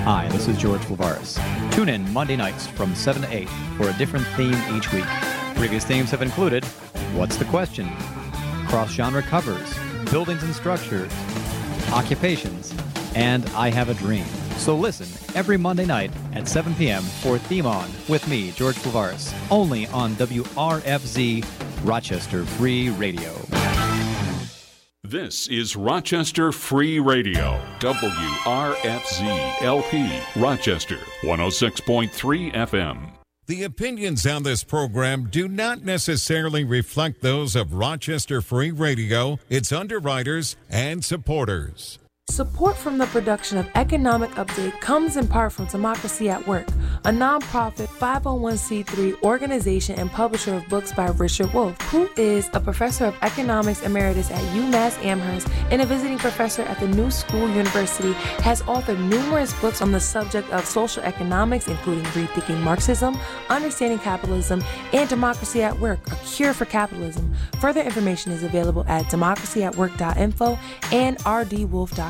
Hi, this is George Flavaris. Tune in Monday nights from 7 to 8 for a different theme each week. Previous themes have included What's the Question?, cross-genre covers, buildings and structures, occupations, and I Have a Dream. So listen every Monday night at 7 p.m. for Theme On with me, George Flavaris, only on WRFZ Rochester Free Radio. This is Rochester Free Radio, WRFZ LP, Rochester, 106.3 FM. The opinions on this program do not necessarily reflect those of Rochester Free Radio, its underwriters, and supporters. Support from the production of Economic Update comes in part from Democracy at Work, a nonprofit 501c3 organization and publisher of books by Richard Wolff, who is a professor of economics emeritus at UMass Amherst and a visiting professor at the New School University, has authored numerous books on the subject of social economics, including Rethinking Marxism, Understanding Capitalism, and Democracy at Work, A Cure for Capitalism. Further information is available at democracyatwork.info and rdwolf.com.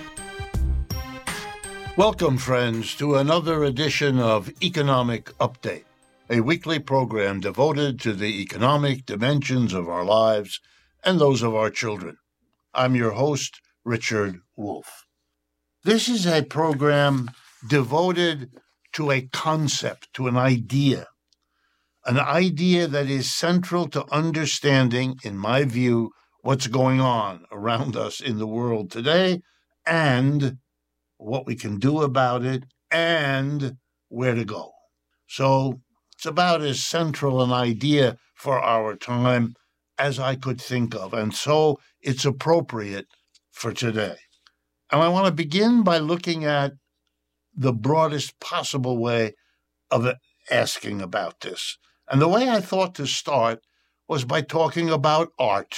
Welcome, friends, to another edition of Economic Update, a weekly program devoted to the economic dimensions of our lives and those of our children. I'm your host, Richard Wolff. This is a program devoted to a concept, to an idea that is central to understanding, in my view, what's going on around us in the world today and what we can do about it and where to go. So it's about as central an idea for our time as I could think of, and so it's appropriate for today. And I want to begin by looking at the broadest possible way of asking about this. And the way I thought to start was by talking about art.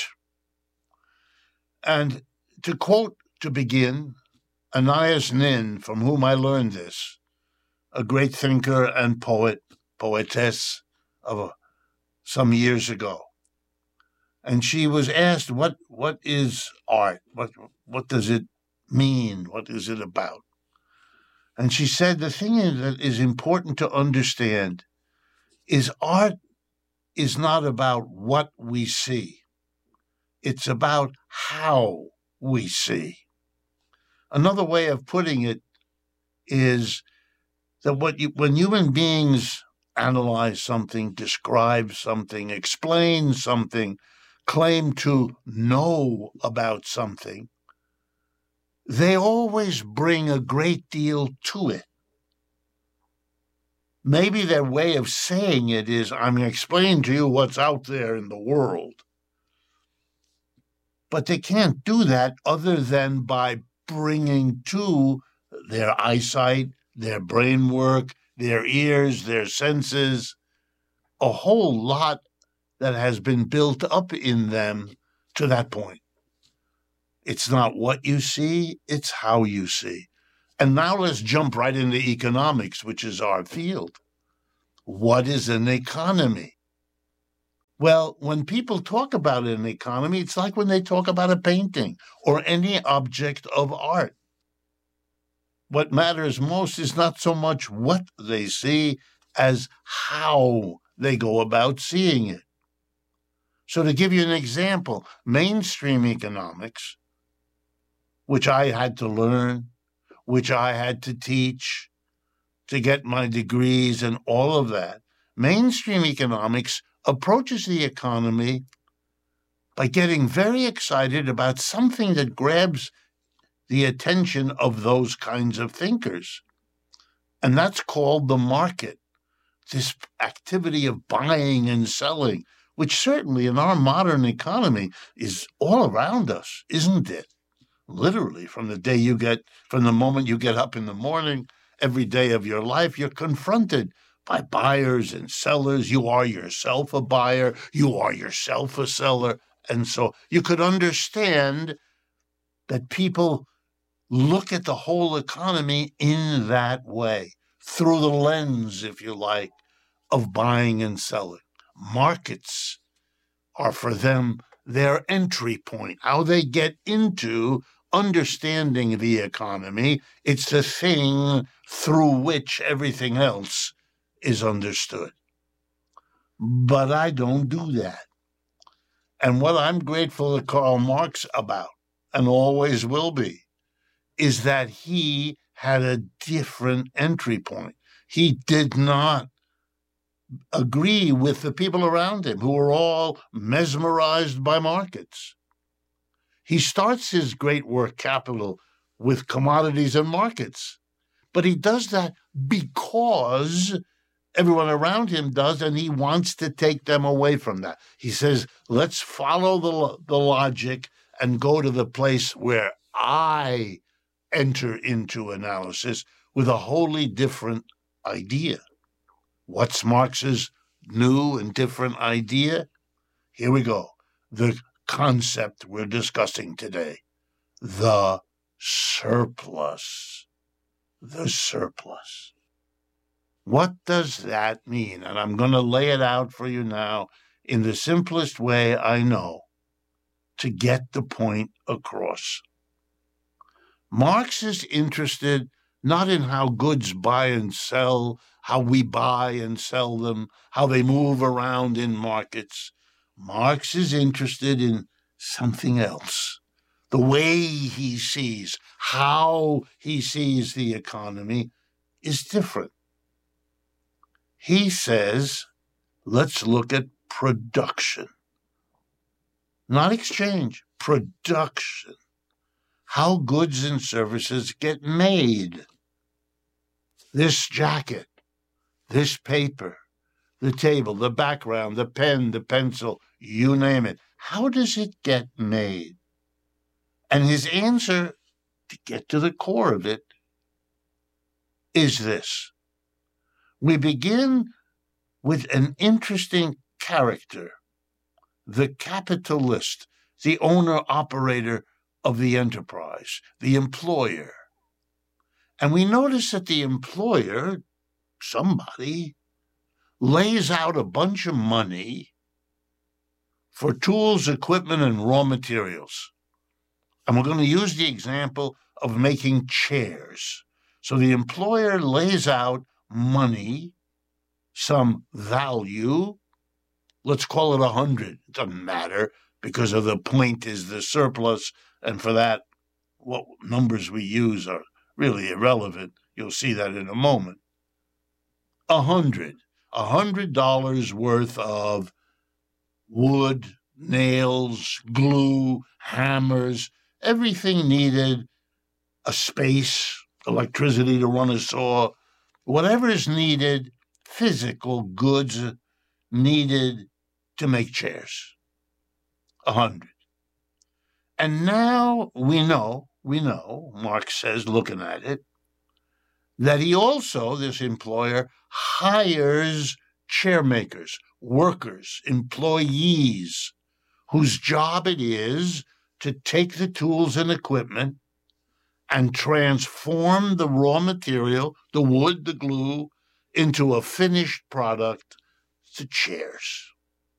And to quote to begin Anais Nin, from whom I learned this, a great thinker and poetess of some years ago. And she was asked, what is art? What does it mean? What is it about? And she said, the thing that is important to understand is art is not about what we see. It's about how we see. Another way of putting it is that when human beings analyze something, describe something, explain something, claim to know about something, they always bring a great deal to it. Maybe their way of saying it is, I'm going to explain to you what's out there in the world. But they can't do that other than by bringing to their eyesight, their brain work, their ears, their senses, a whole lot that has been built up in them to that point. It's not what you see, it's how you see. And now let's jump right into economics, which is our field. What is an economy? Well, when people talk about an economy, it's like when they talk about a painting or any object of art. What matters most is not so much what they see as how they go about seeing it. So to give you an example, mainstream economics, which I had to learn, which I had to teach to get my degrees and all of that, mainstream economics approaches the economy by getting very excited about something that grabs the attention of those kinds of thinkers. And that's called the market, this activity of buying and selling, which certainly in our modern economy is all around us, isn't it? Literally, from the moment you get up in the morning, every day of your life, you're confronted by buyers and sellers. You are yourself a buyer. You are yourself a seller. And so you could understand that people look at the whole economy in that way, through the lens, if you like, of buying and selling. Markets are for them their entry point, how they get into understanding the economy. It's the thing through which everything else is understood. But I don't do that. And what I'm grateful to Karl Marx about, and always will be, is that he had a different entry point. He did not agree with the people around him who were all mesmerized by markets. He starts his great work, Capital, with commodities and markets. But he does that because everyone around him does, and he wants to take them away from that. He says, let's follow the logic and go to the place where I enter into analysis with a wholly different idea. What's Marx's new and different idea? Here we go. The concept we're discussing today. The surplus. The surplus. What does that mean? And I'm going to lay it out for you now in the simplest way I know to get the point across. Marx is interested not in how goods buy and sell, how we buy and sell them, how they move around in markets. Marx is interested in something else. The way he sees, how he sees the economy is different. He says, let's look at production. Not exchange, production. How goods and services get made. This jacket, this paper, the table, the background, the pen, the pencil, you name it. How does it get made? And his answer, to get to the core of it, is this. We begin with an interesting character, the capitalist, the owner-operator of the enterprise, the employer. And we notice that the employer, somebody, lays out a bunch of money for tools, equipment, and raw materials. And we're going to use the example of making chairs. So the employer lays out money, some value, let's call it 100. It doesn't matter because of the point is the surplus, and for that, what numbers we use are really irrelevant. You'll see that in a moment. $100 worth of wood, nails, glue, hammers, everything needed, a space, electricity to run a saw, whatever is needed, physical goods needed to make chairs. 100. And now we know, Marx says, looking at it, that he also, this employer, hires chair makers, workers, employees, whose job it is to take the tools and equipment and transform the raw material, the wood, the glue, into a finished product, the chairs.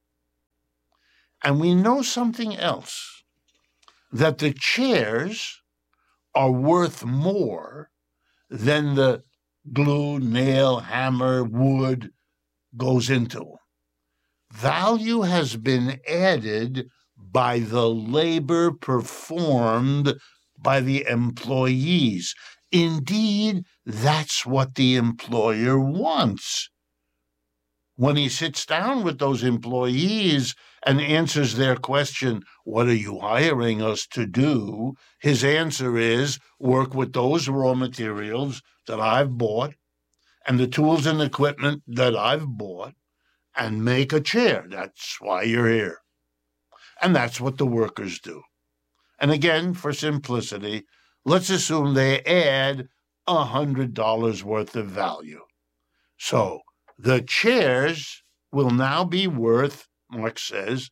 And we know something else, that the chairs are worth more than the glue, nail, hammer, wood goes into them. Value has been added by the labor performed by the employees. Indeed, that's what the employer wants. When he sits down with those employees and answers their question, what are you hiring us to do? His answer is, work with those raw materials that I've bought and the tools and equipment that I've bought and make a chair. That's why you're here. And that's what the workers do. And again, for simplicity, let's assume they add $100 worth of value. So the chairs will now be worth, Marx says,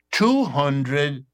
$200,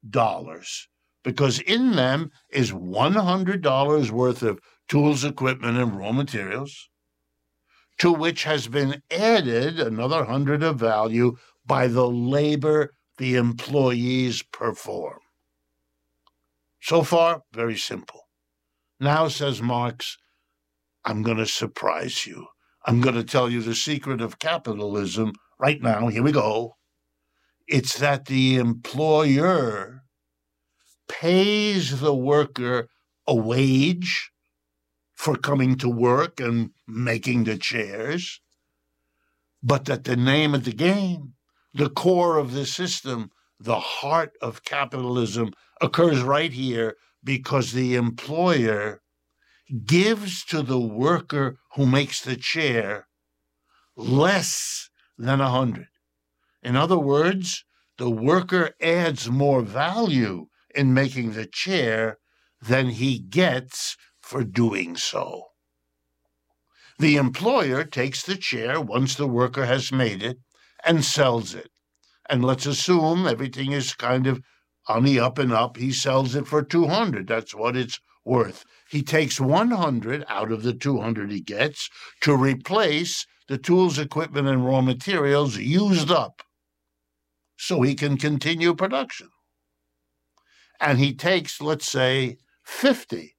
because in them is $100 worth of tools, equipment, and raw materials, to which has been added another 100 of value by the labor the employees perform. So far, very simple. Now, says Marx, I'm going to surprise you. I'm going to tell you the secret of capitalism right now. Here we go. It's that the employer pays the worker a wage for coming to work and making the chairs, but that the name of the game, the core of the system, the heart of capitalism occurs right here because the employer gives to the worker who makes the chair less than 100. In other words, the worker adds more value in making the chair than he gets for doing so. The employer takes the chair once the worker has made it and sells it. And let's assume everything is kind of on the up and up. He sells it for 200. That's what it's worth. He takes 100 out of the 200 he gets to replace the tools, equipment, and raw materials used up so he can continue production. And he takes, let's say, 50.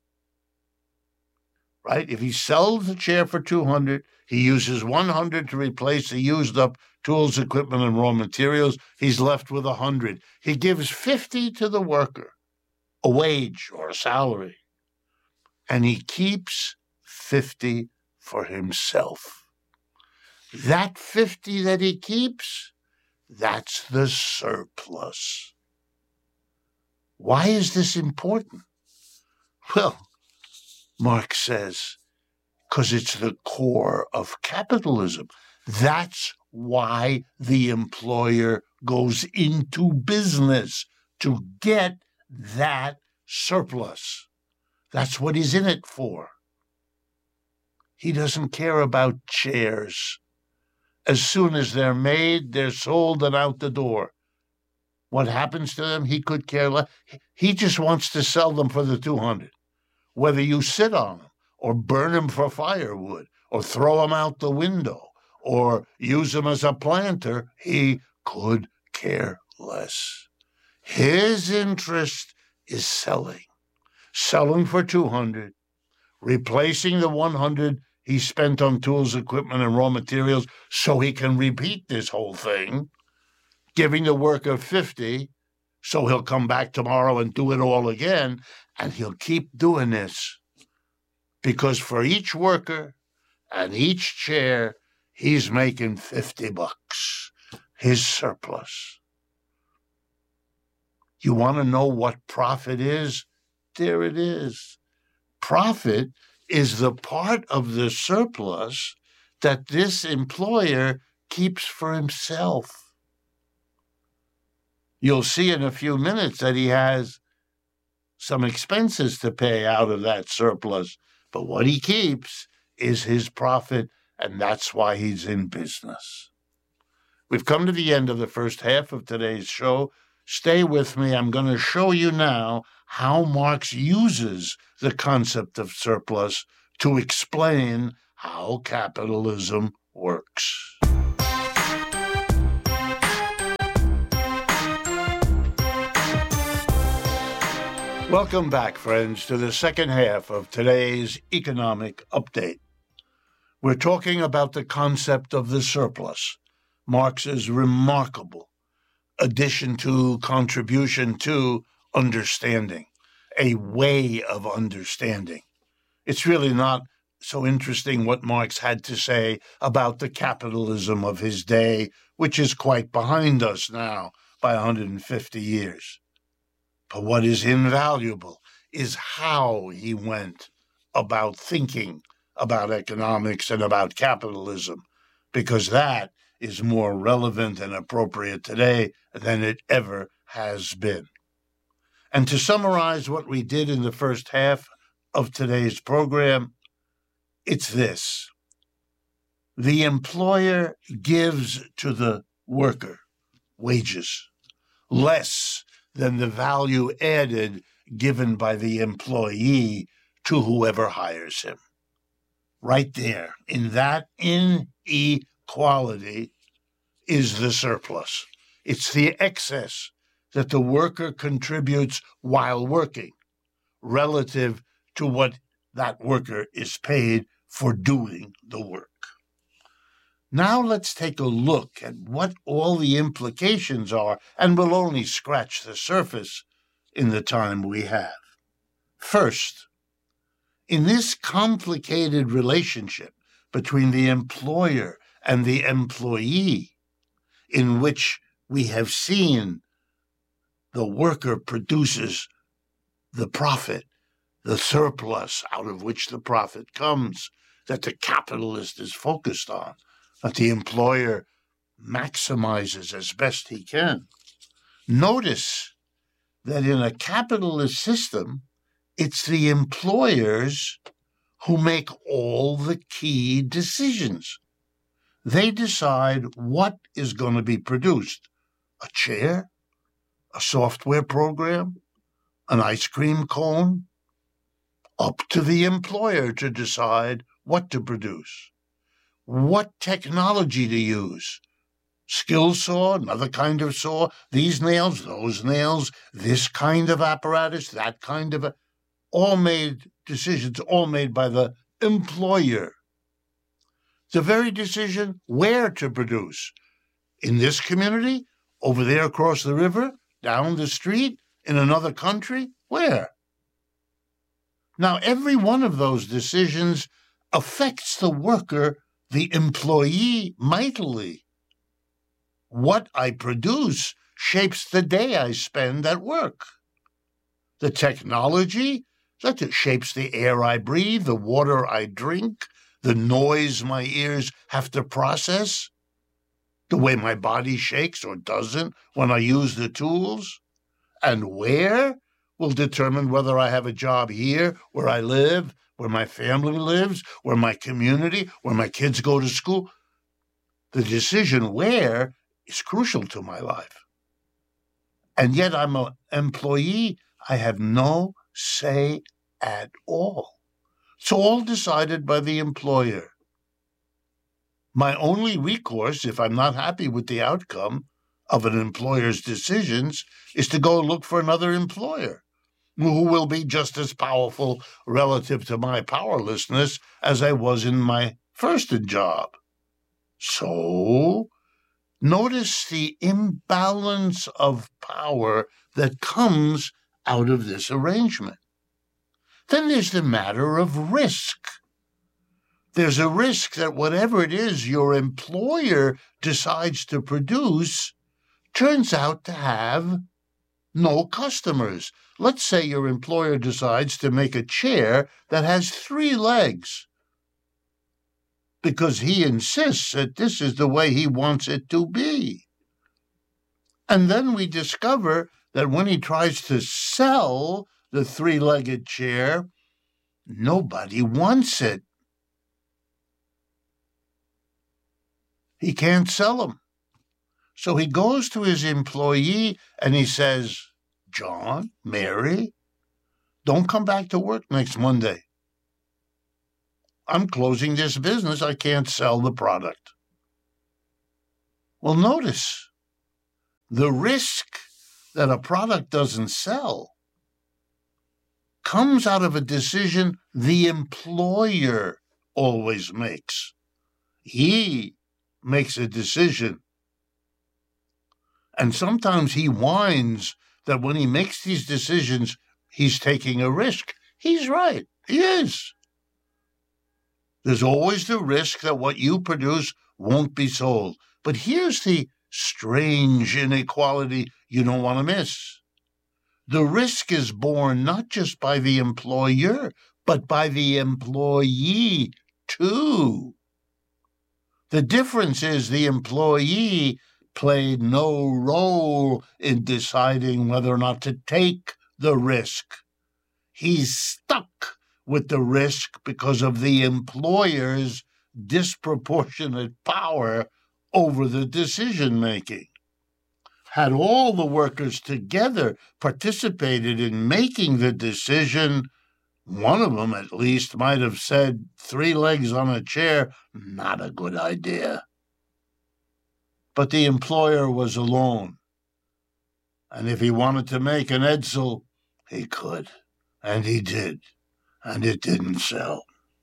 Right? If he sells the chair for 200, he uses 100 to replace the used up tools, equipment, and raw materials. He's left with 100. He gives 50 to the worker, a wage or a salary, and he keeps 50 for himself. That 50 that he keeps, that's the surplus. Why is this important? Well, Marx says, because it's the core of capitalism. That's why the employer goes into business, to get that surplus. That's what he's in it for. He doesn't care about chairs. As soon as they're made, they're sold and out the door. What happens to them, he could care less. He just wants to sell them for the 200. Whether you sit on them, or burn them for firewood, or throw them out the window, or use them as a planter, he could care less. His interest is selling for 200, replacing the 100 he spent on tools, equipment, and raw materials so he can repeat this whole thing, giving the worker 50 so he'll come back tomorrow and do it all again, and he'll keep doing this because for each worker and each chair, he's making $50, his surplus. You want to know what profit is? There it is. Profit is the part of the surplus that this employer keeps for himself. You'll see in a few minutes that he has some expenses to pay out of that surplus, but what he keeps is his profit, and that's why he's in business. We've come to the end of the first half of today's show. Stay with me. I'm going to show you now how Marx uses the concept of surplus to explain how capitalism works. Welcome back, friends, to the second half of today's economic update. We're talking about the concept of the surplus, Marx's remarkable addition to, contribution to understanding, a way of understanding. It's really not so interesting what Marx had to say about the capitalism of his day, which is quite behind us now by 150 years. But what is invaluable is how he went about thinking about economics and about capitalism, because that is more relevant and appropriate today than it ever has been. And to summarize what we did in the first half of today's program, it's this. The employer gives to the worker wages, less than the value added given by the employee to whoever hires him. Right there, in that inequality, is the surplus. It's the excess that the worker contributes while working relative to what that worker is paid for doing the work. Now let's take a look at what all the implications are, and we'll only scratch the surface in the time we have. First, in this complicated relationship between the employer and the employee, in which we have seen the worker produces the profit, the surplus out of which the profit comes, that the capitalist is focused on, that the employer maximizes as best he can. Notice that in a capitalist system, it's the employers who make all the key decisions. They decide what is going to be produced: a chair, a software program, an ice cream cone. Up to the employer to decide what to produce, what technology to use. Skill saw, another kind of saw, these nails, those nails, this kind of apparatus, that kind of all made decisions, all made by the employer. The very decision where to produce. In this community, over there across the river, down the street, in another country, where? Now, every one of those decisions affects the worker, the employee, mightily. What I produce shapes the day I spend at work. The technology, that shapes the air I breathe, the water I drink, the noise my ears have to process, the way my body shakes or doesn't when I use the tools. And where will determine whether I have a job here, where I live, where my family lives, where my community, where my kids go to school. The decision where is crucial to my life. And yet I'm an employee. I have no say at all. It's all decided by the employer. My only recourse, if I'm not happy with the outcome of an employer's decisions, is to go look for another employer who will be just as powerful relative to my powerlessness as I was in my first job. So, notice the imbalance of power that comes out of this arrangement. Then there's the matter of risk. There's a risk that whatever it is your employer decides to produce turns out to have no customers. Let's say your employer decides to make a chair that has 3 legs because he insists that this is the way he wants it to be. And then we discover that when he tries to sell the 3-legged chair, nobody wants it. He can't sell them. So he goes to his employee and he says, John, Mary, don't come back to work next Monday. I'm closing this business. I can't sell the product. Well, notice the risk that a product doesn't sell comes out of a decision the employer always makes. He makes a decision. And sometimes he whines that when he makes these decisions, he's taking a risk. He's right. He is. There's always the risk that what you produce won't be sold. But here's the strange inequality you don't want to miss. The risk is borne not just by the employer, but by the employee too. The difference is the employee played no role in deciding whether or not to take the risk. He's stuck with the risk because of the employer's disproportionate power over the decision-making. Had all the workers together participated in making the decision, one of them at least might have said 3 legs on a chair, not a good idea. But the employer was alone. And if he wanted to make an Edsel, he could. And he did. And it didn't sell.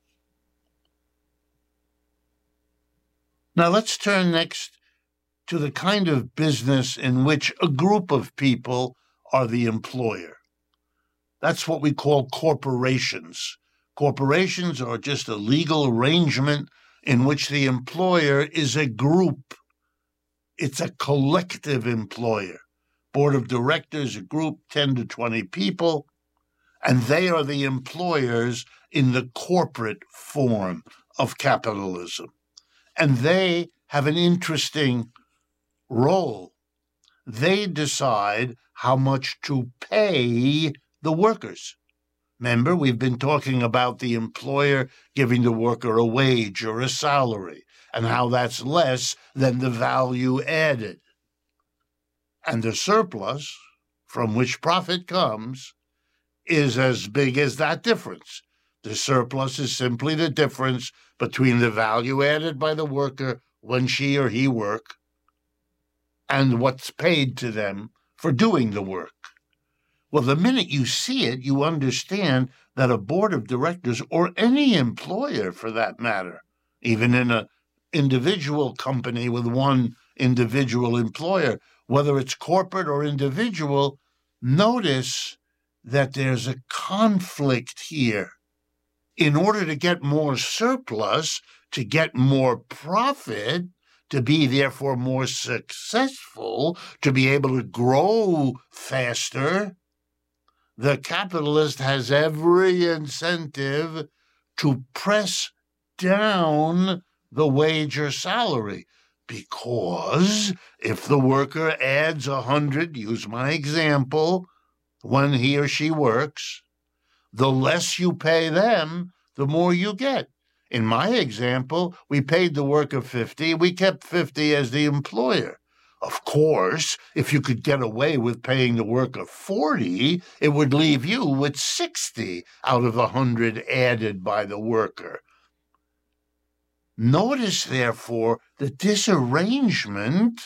Now let's turn next to the kind of business in which a group of people are the employer. That's what we call corporations. Corporations are just a legal arrangement in which the employer is a group. It's a collective employer. Board of directors, a group, 10 to 20 people, and they are the employers in the corporate form of capitalism. And they have an interesting role. They decide how much to pay the workers. Remember, we've been talking about the employer giving the worker a wage or a salary, and how that's less than the value added. And the surplus, from which profit comes, is as big as that difference. The surplus is simply the difference between the value added by the worker when she or he work and what's paid to them for doing the work. Well, the minute you see it, you understand that a board of directors, or any employer for that matter, even in an individual company with one individual employer, whether it's corporate or individual, notice that there's a conflict here. In order to get more surplus, to get more profit, to be therefore more successful, to be able to grow faster, the capitalist has every incentive to press down the wage or salary. Because if the worker adds 100, use my example, when he or she works, the less you pay them, the more you get. In my example, we paid the worker 50, we kept 50 as the employer. Of course, if you could get away with paying the worker 40, it would leave you with 60 out of 100 added by the worker. Notice, therefore, that this arrangement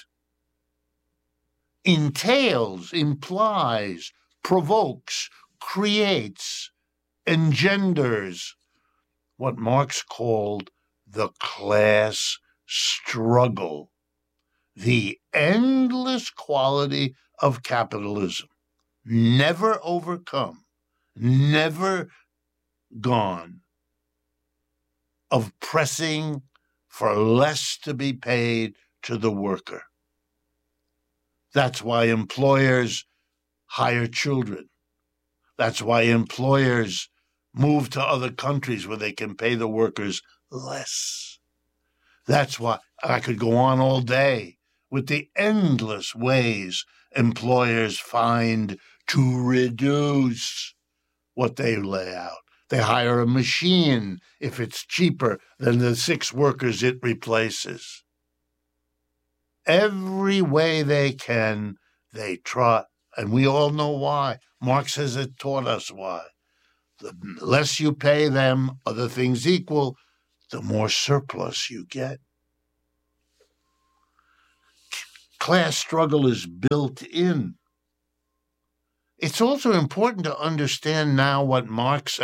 entails, implies, provokes, creates, engenders what Marx called the class struggle, the endless quality of capitalism, never overcome, never gone, of pressing for less to be paid to the worker. That's why employers hire children. That's why employers move to other countries where they can pay the workers less. That's why I could go on all day with the endless ways employers find to reduce what they lay out. They hire a machine if it's cheaper than the 6 workers it replaces. Every way they can, they try, and we all know why. Marx has taught us why. The less you pay them, other things equal, the more surplus you get. Class struggle is built in. It's also important to understand now what Marx